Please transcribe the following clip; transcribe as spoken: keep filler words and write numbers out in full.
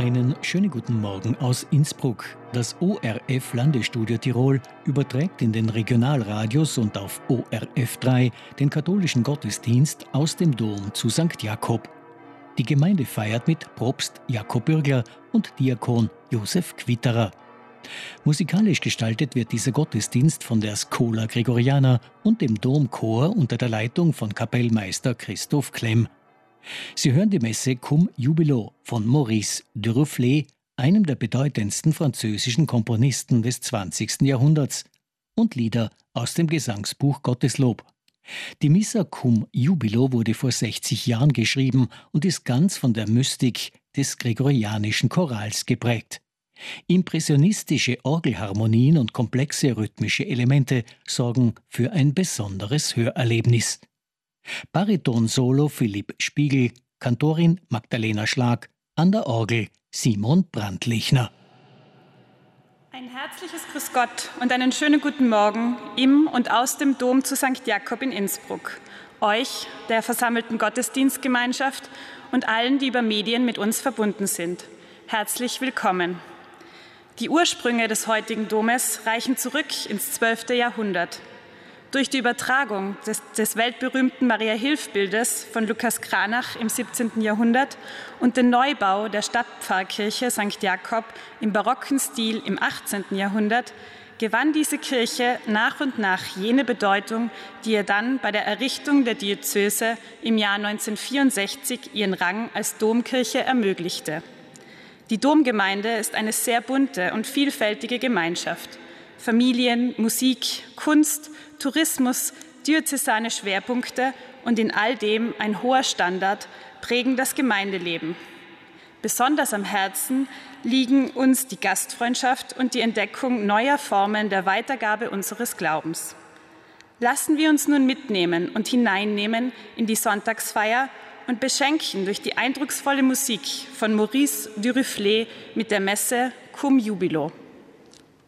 Einen schönen guten Morgen aus Innsbruck. Das O R F Landesstudio Tirol überträgt in den Regionalradios und auf O R F drei den katholischen Gottesdienst aus dem Dom zu Sankt Jakob. Die Gemeinde feiert mit Propst Jakob Bürgler und Diakon Josef Quitterer. Musikalisch gestaltet wird dieser Gottesdienst von der Schola Gregoriana und dem Domchor unter der Leitung von Kapellmeister Christoph Klemm. Sie hören die Messe Cum Jubilo von Maurice Duruflé, einem der bedeutendsten französischen Komponisten des zwanzigsten Jahrhunderts, und Lieder aus dem Gesangsbuch Gotteslob. Die Missa Cum Jubilo wurde vor sechzig Jahren geschrieben und ist ganz von der Mystik des gregorianischen Chorals geprägt. Impressionistische Orgelharmonien und komplexe rhythmische Elemente sorgen für ein besonderes Hörerlebnis. Bariton-Solo Philipp Spiegel, Kantorin Magdalena Schlag, an der Orgel Simon Brandlichner. Ein herzliches Grüß Gott und einen schönen guten Morgen im und aus dem Dom zu Sankt Jakob in Innsbruck. Euch, der versammelten Gottesdienstgemeinschaft und allen, die über Medien mit uns verbunden sind. Herzlich willkommen. Die Ursprünge des heutigen Domes reichen zurück ins zwölfte Jahrhundert. Durch die Übertragung des, des weltberühmten Maria-Hilf-Bildes von Lukas Cranach im siebzehnten Jahrhundert und den Neubau der Stadtpfarrkirche Sankt Jakob im barocken Stil im achtzehnten Jahrhundert gewann diese Kirche nach und nach jene Bedeutung, die ihr dann bei der Errichtung der Diözese im Jahr neunzehnhundertvierundsechzig ihren Rang als Domkirche ermöglichte. Die Domgemeinde ist eine sehr bunte und vielfältige Gemeinschaft. Familien, Musik, Kunst, Tourismus, diözesane Schwerpunkte und in all dem ein hoher Standard prägen das Gemeindeleben. Besonders am Herzen liegen uns die Gastfreundschaft und die Entdeckung neuer Formen der Weitergabe unseres Glaubens. Lassen wir uns nun mitnehmen und hineinnehmen in die Sonntagsfeier und beschenken durch die eindrucksvolle Musik von Maurice Duruflé mit der Messe Cum Jubilo.